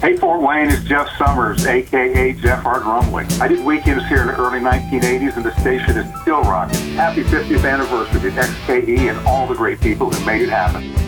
Hey, Fort Wayne, it's Jeff Summers, a.k.a. Jeff Hart Rumbling. I did weekends here in the early 1980s, and the station is still rocking. Happy 50th anniversary to XKE and all the great people who made it happen.